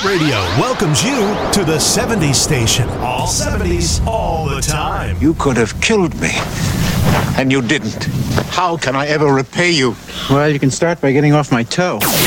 Radio welcomes you to the 70s station. All 70s, all the time. You could have killed me, and you didn't. How can I ever repay you? Well, you can start by getting off my toe.